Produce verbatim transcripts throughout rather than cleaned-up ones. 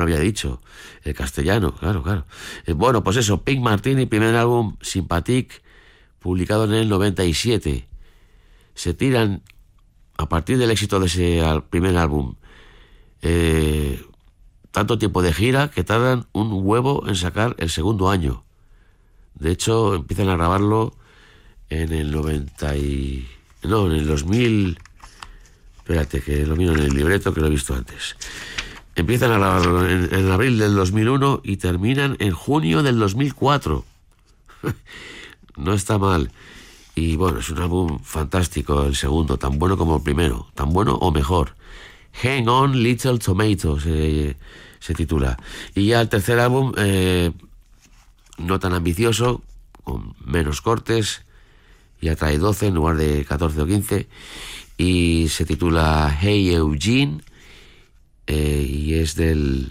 lo había dicho. El castellano, claro, claro. Eh, bueno, pues eso, Pink Martini, primer álbum, Sympathique, publicado en el noventa y siete. Se tiran, a partir del éxito de ese al, primer álbum, eh, tanto tiempo de gira que tardan un huevo en sacar el segundo año. De hecho, empiezan a grabarlo en el noventa y... No, en el dos mil... Espérate, que lo miro en el libreto, que lo he visto antes. Empiezan a grabarlo en, en abril del dos mil uno y terminan en junio del dos mil cuatro. No está mal. Y bueno, es un álbum fantástico, el segundo, tan bueno como el primero, tan bueno o mejor. Hang On Little Tomato se, se titula. Y ya el tercer álbum, eh, no tan ambicioso, con menos cortes, ya trae doce en lugar de catorce o quince, y se titula Hey Eugene, eh, y es del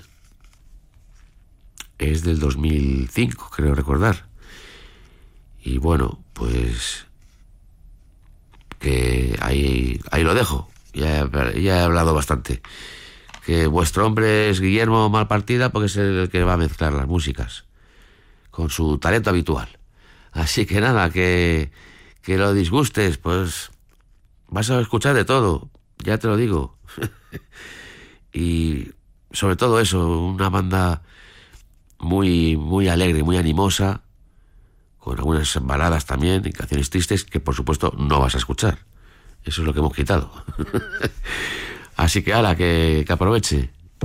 es del dos mil cinco, creo recordar. Y bueno, pues que ahí, ahí lo dejo. Ya, ya he hablado bastante. Que vuestro hombre es Guillermo Malpartida, porque es el que va a mezclar las músicas con su talento habitual. Así que nada, que, que lo disgustes, pues vas a escuchar de todo, ya te lo digo. Y sobre todo eso, una banda muy, muy alegre, muy animosa, con algunas baladas también y canciones tristes que por supuesto no vas a escuchar. Eso es lo que hemos quitado. Así que ala, que, que aproveche.